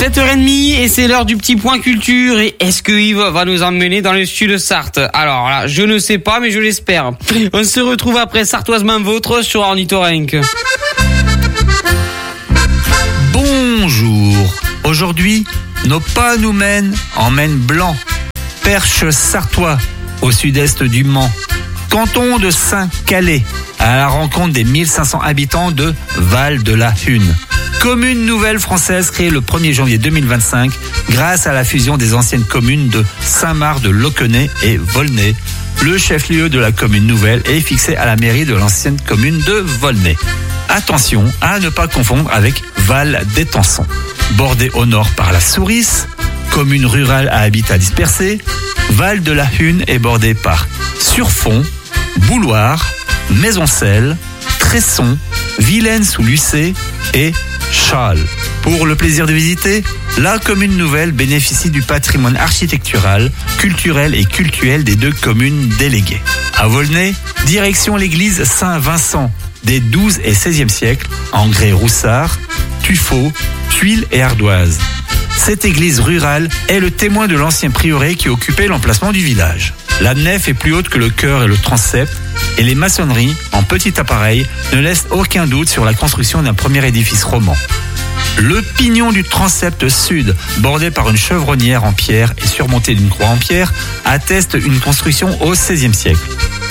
7h30 et c'est l'heure du petit point culture. Et est-ce que Yves va nous emmener dans le sud de Sarthe? Alors là, je ne sais pas, mais je l'espère. On se retrouve après Sartoise Main Vôtre sur Ornithorynque. Bonjour. Aujourd'hui, nos pas nous mènent en Maine blanc, Perche sartois, au sud-est du Mans, canton de Saint-Calais, à la rencontre des 1500 habitants de Val-de-la-Hune. Commune nouvelle française créée le 1er janvier 2025 grâce à la fusion des anciennes communes de Saint-Marc-de-Locquenay et Volnay. Le chef-lieu de la commune nouvelle est fixé à la mairie de l'ancienne commune de Volnay. Attention à ne pas confondre avec Val-d'Étançon. Bordée au nord par la Sourisse, commune rurale à habitat dispersé, Val-de-la-Hune est bordée par Surfont, Bouloire, Maisoncelles, Tresson, Vilaine-sous-Lucé et Châles. Pour le plaisir de visiter, la commune nouvelle bénéficie du patrimoine architectural, culturel et cultuel des deux communes déléguées. À Volnay, direction l'église Saint-Vincent des 12 et 16e siècles, en grès roussard, tuffeau, tuiles et ardoise. Cette église rurale est le témoin de l'ancien prieuré qui occupait l'emplacement du village. La nef est plus haute que le chœur et le transept, et les maçonneries, en petit appareil, ne laissent aucun doute sur la construction d'un premier édifice roman. Le pignon du transept sud, bordé par une chevronnière en pierre et surmonté d'une croix en pierre, atteste une construction au XVIe siècle.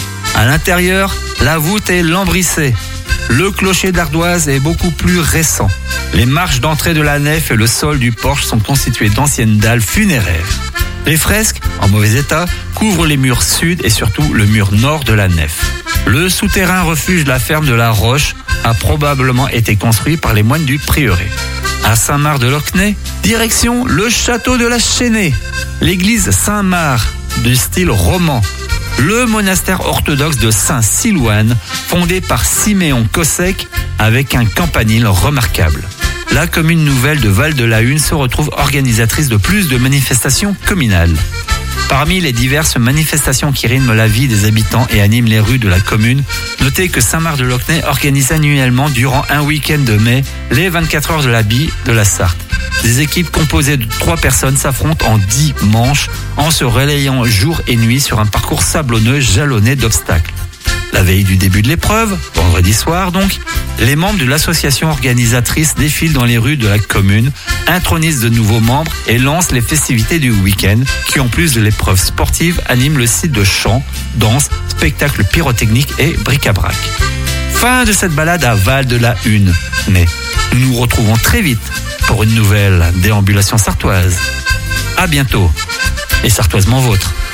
À l'intérieur, la voûte est lambrissée. Le clocher d'ardoise est beaucoup plus récent. Les marches d'entrée de la nef et le sol du porche sont constitués d'anciennes dalles funéraires. Les fresques, en mauvais état, couvrent les murs sud et surtout le mur nord de la nef. Le souterrain refuge de la ferme de la Roche a probablement été construit par les moines du prieuré. À Saint-Marc-de-Locquenay, direction le château de la Chênaie, l'église Saint-Marc du style roman, le monastère orthodoxe de Saint-Silouane, fondé par Siméon Cossec avec un campanile remarquable. La commune nouvelle de Val-de-la-Hune se retrouve organisatrice de plus de manifestations communales. Parmi les diverses manifestations qui rythment la vie des habitants et animent les rues de la commune, notez que Saint-Marc-de-Locquenay organise annuellement durant un week-end de mai les 24 heures de la bille de la Sarthe. Des équipes composées de 3 personnes s'affrontent en 10 manches en se relayant jour et nuit sur un parcours sablonneux jalonné d'obstacles. La veille du début de l'épreuve, vendredi soir donc, les membres de l'association organisatrice défilent dans les rues de la commune, intronisent de nouveaux membres et lancent les festivités du week-end qui, en plus de l'épreuve sportive, animent le site de chant, danse, spectacles pyrotechniques et bric-à-brac. Fin de cette balade à Val-de-la-Hune. Mais nous nous retrouvons très vite pour une nouvelle déambulation sartoise. À bientôt et sartoisement vôtre.